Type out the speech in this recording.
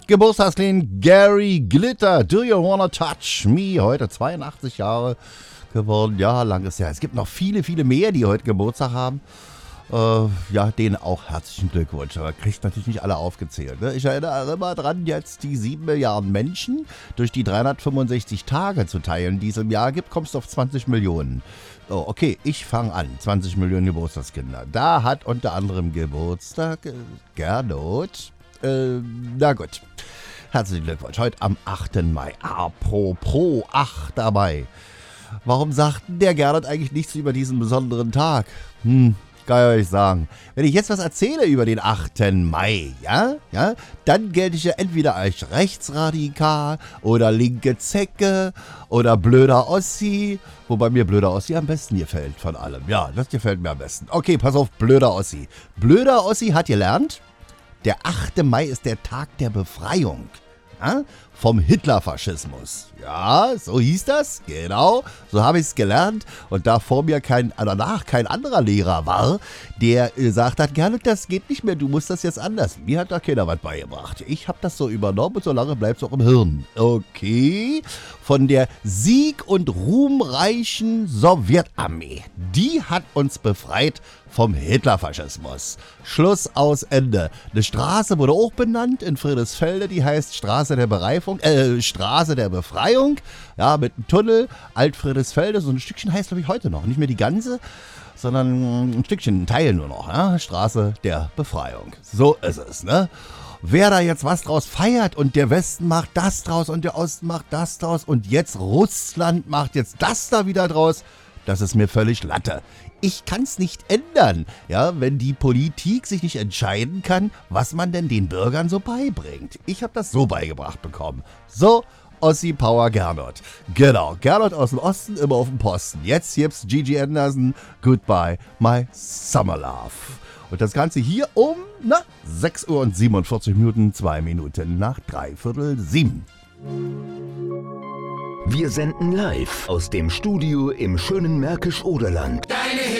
Geburtstagskind Gary Glitter, Do You Wanna Touch Me? Heute 82 Jahre geworden. Ja, langes Jahr. Es gibt noch viele, viele mehr, die heute Geburtstag haben. Ja, denen auch herzlichen Glückwunsch. Aber kriegt natürlich nicht alle aufgezählt. Ne? Ich erinnere immer dran, jetzt die 7 Milliarden Menschen durch die 365 Tage zu teilen, die es im Jahr gibt, kommst du auf 20 Millionen. Oh, okay, ich fange an. 20 Millionen Geburtstagskinder. Da hat unter anderem Geburtstag Gernot. Na gut. Herzlichen Glückwunsch. Heute am 8. Mai. Apropos 8 dabei. Warum sagt der Gernot eigentlich nichts über diesen besonderen Tag? Kann ich euch sagen. Wenn ich jetzt was erzähle über den 8. Mai, ja, dann gelte ich ja entweder als rechtsradikal oder linke Zecke oder blöder Ossi, wobei mir blöder Ossi am besten gefällt von allem. Ja, das gefällt mir am besten. Okay, pass auf, blöder Ossi. Blöder Ossi hat gelernt, der 8. Mai ist der Tag der Befreiung. Ja, vom Hitlerfaschismus. Ja, so hieß das, genau, so habe ich es gelernt. Und da vor mir danach kein anderer Lehrer war, der gesagt hat, Gernot, das geht nicht mehr, du musst das jetzt anders. Mir hat da keiner was beigebracht. Ich habe das so übernommen und so lange bleibt es auch im Hirn. Okay, von der sieg- und ruhmreichen Sowjetarmee. Die hat uns befreit vom Hitlerfaschismus. Schluss, aus, Ende. Eine Straße wurde auch benannt in Friedrichsfelde, die heißt Straße der Befreiung, ja, mit einem Tunnel, Alt-Friedrichsfelde, so ein Stückchen heißt, glaube ich, heute noch, nicht mehr die ganze, sondern ein Stückchen, ein Teil nur noch, ja, Straße der Befreiung. So ist es, ne? Wer da jetzt was draus feiert und der Westen macht das draus und der Osten macht das draus und jetzt Russland macht jetzt das da wieder draus, das ist mir völlig Latte. Ich kann es nicht ändern, ja, wenn die Politik sich nicht entscheiden kann, was man denn den Bürgern so beibringt. Ich habe das so beigebracht bekommen. So, Ossi Power Gernot. Genau, Gernot aus dem Osten, immer auf dem Posten. Jetzt gibt's Gigi Anderson, Goodbye, My Summer Love. Und das Ganze hier um, 6 Uhr und 47 Minuten, 2 Minuten nach 6:45. Wir senden live aus dem Studio im schönen Märkisch-Oderland. Deine